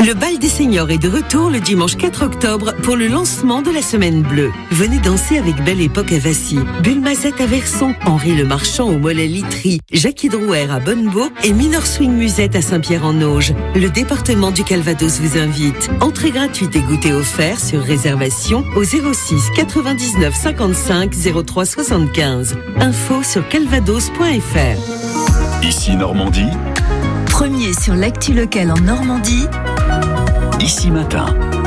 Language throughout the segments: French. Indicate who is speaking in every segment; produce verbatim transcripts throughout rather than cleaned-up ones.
Speaker 1: Le bal des seniors est de retour le dimanche quatre octobre pour le lancement de la Semaine Bleue. Venez danser avec Belle Époque à Vassy, Bulle Mazette à Verson, Henri Le Marchand au Mollet-Litry, Jackie Drouer à Bonnebeau et Minor Swing Musette à Saint-Pierre-en-Auge. Le département du Calvados vous invite. Entrée gratuite et goûter offert sur réservation au zéro six quatre-vingt-dix-neuf cinquante-cinq zéro trois soixante-quinze. Info sur calvados point f r.
Speaker 2: Ici Normandie.
Speaker 3: Premier sur l'actu locale en Normandie.
Speaker 2: Ici Matin.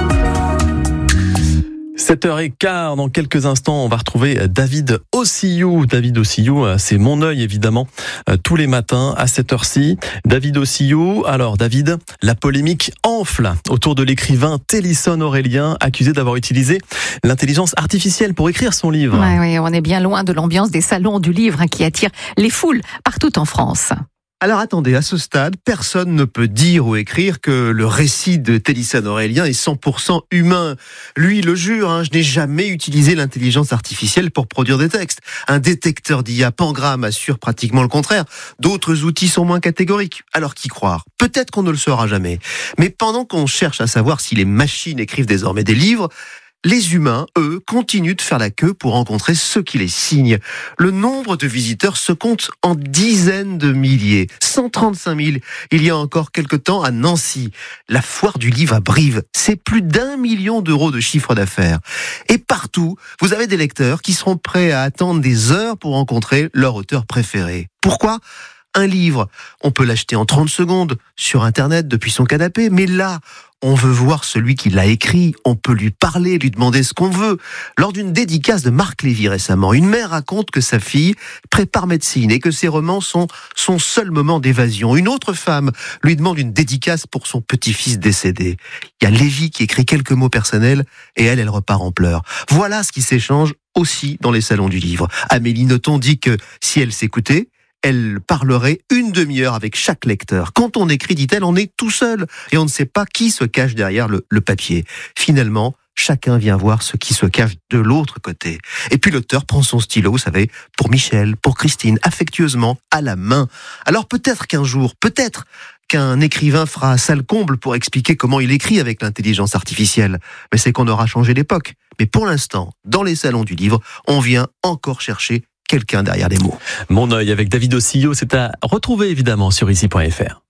Speaker 4: sept heures quinze, dans quelques instants, on va retrouver David Ossillou. David Ossillou, c'est mon œil évidemment, tous les matins à cette heure-ci. David Ossillou, alors David, la polémique enfle autour de l'écrivain Télisson Aurélien, accusé d'avoir utilisé l'intelligence artificielle pour écrire son livre.
Speaker 5: Ouais, ouais, on est bien loin de l'ambiance des salons du livre hein, qui attire les foules partout en France.
Speaker 6: Alors attendez, à ce stade, personne ne peut dire ou écrire que le récit de Télisson Aurélien est cent pour cent humain. Lui le jure, hein, je n'ai jamais utilisé l'intelligence artificielle pour produire des textes. Un détecteur d'I A Pangram assure pratiquement le contraire. D'autres outils sont moins catégoriques. Alors qui croire ? Peut-être qu'on ne le saura jamais. Mais pendant qu'on cherche à savoir si les machines écrivent désormais des livres, les humains, eux, continuent de faire la queue pour rencontrer ceux qui les signent. Le nombre de visiteurs se compte en dizaines de milliers. cent trente-cinq mille il y a encore quelque temps à Nancy. La foire du livre à Brive, c'est plus d'un million d'euros de chiffre d'affaires. Et partout, vous avez des lecteurs qui seront prêts à attendre des heures pour rencontrer leur auteur préféré. Pourquoi ? Un livre, on peut l'acheter en trente secondes sur Internet depuis son canapé, mais là, on veut voir celui qui l'a écrit, on peut lui parler, lui demander ce qu'on veut. Lors d'une dédicace de Marc Lévy récemment, une mère raconte que sa fille prépare médecine et que ses romans sont son seul moment d'évasion. Une autre femme lui demande une dédicace pour son petit-fils décédé. Il y a Lévy qui écrit quelques mots personnels et elle, elle repart en pleurs. Voilà ce qui s'échange aussi dans les salons du livre. Amélie Nothomb dit que si elle s'écoutait, elle parlerait une demi-heure avec chaque lecteur. Quand on écrit, dit-elle, on est tout seul et on ne sait pas qui se cache derrière le, le papier. Finalement, chacun vient voir ce qui se cache de l'autre côté. Et puis l'auteur prend son stylo, vous savez, pour Michel, pour Christine, affectueusement, à la main. Alors peut-être qu'un jour, peut-être qu'un écrivain fera salle comble pour expliquer comment il écrit avec l'intelligence artificielle. Mais c'est qu'on aura changé d'époque. Mais pour l'instant, dans les salons du livre, on vient encore chercher quelqu'un derrière les mots.
Speaker 4: Mon œil avec David Ossillou, c'est à retrouver évidemment sur ici point f r.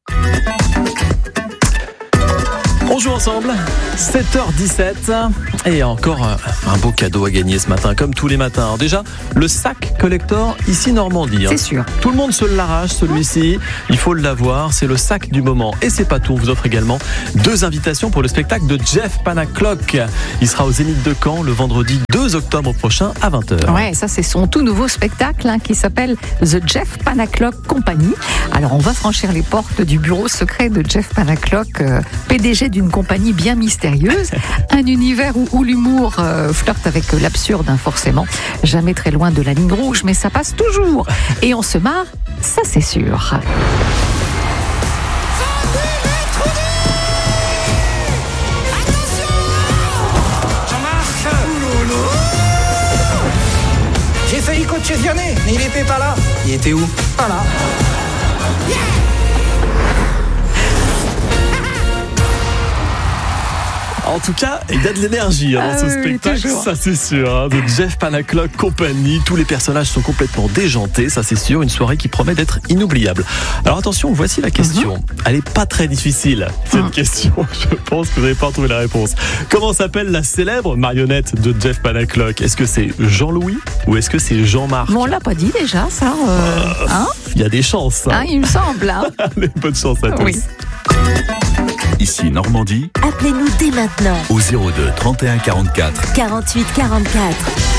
Speaker 4: On joue ensemble, sept heures dix-sept, et encore un beau cadeau à gagner ce matin, comme tous les matins. Alors déjà, le sac collector ici Normandie.
Speaker 5: C'est sûr.
Speaker 4: Tout le monde se l'arrache, celui-ci. Il faut l'avoir, c'est le sac du moment. Et c'est pas tout, on vous offre également deux invitations pour le spectacle de Jeff Panaclock. Il sera au Zénith de Caen le vendredi deux octobre prochain à vingt heures.
Speaker 5: Ouais, ça c'est son tout nouveau spectacle hein, qui s'appelle The Jeff Panaclock Company. Alors on va franchir les portes du bureau secret de Jeff Panaclock, euh, P D G d'une compagnie bien mystérieuse, un univers où, où l'humour euh, flirte avec l'absurde, hein, forcément, jamais très loin de la ligne rouge, mais ça passe toujours. Et on se marre, ça c'est sûr.
Speaker 7: J'ai failli coacher Vianney, mais il était pas là. Il était où ? Pas là.
Speaker 4: En tout cas, il y a de l'énergie hein, dans
Speaker 5: ah
Speaker 4: ce
Speaker 5: oui,
Speaker 4: spectacle,
Speaker 5: toujours.
Speaker 4: ça c'est sûr. Hein, de Jeff Panaclock Company, tous les personnages sont complètement déjantés, ça c'est sûr. Une soirée qui promet d'être inoubliable. Alors attention, voici la question. Mm-hmm. Elle est pas très difficile, cette mm. question. Je pense que vous n'avez pas retrouvé la réponse. Comment s'appelle la célèbre marionnette de Jeff Panaclock ? Est-ce que c'est Jean-Louis ou est-ce que c'est Jean-Marc ?
Speaker 5: Bon, on l'a pas dit déjà, ça. Il euh, hein
Speaker 4: y a des chances. Hein.
Speaker 5: Hein, il me semble. Hein.
Speaker 4: Allez, bonne chance à tous.
Speaker 5: Oui.
Speaker 2: Ici Normandie.
Speaker 3: Appelez-nous dès maintenant.
Speaker 2: Au zéro deux trente et un quarante-quatre
Speaker 3: quarante-huit quarante-quatre.